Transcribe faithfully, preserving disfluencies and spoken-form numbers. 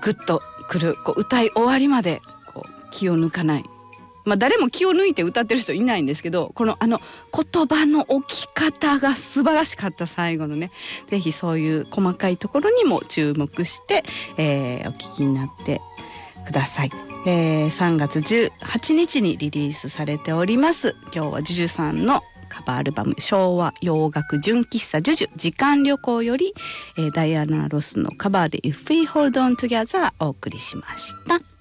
グッとくる、こう歌い終わりまでこう気を抜かない、まあ誰も気を抜いて歌ってる人いないんですけど、このあの言葉の置き方が素晴らしかった。最後のね、ぜひそういう細かいところにも注目して、えー、お聞きになってください。えー、さんがつじゅうはちにちにリリースされております。今日はジュジュさんのカバーアルバム昭和洋楽純喫茶ジュジュ時間旅行より、えー、ダイアナ・ロスのカバーで If We Hold On Together お送りしました。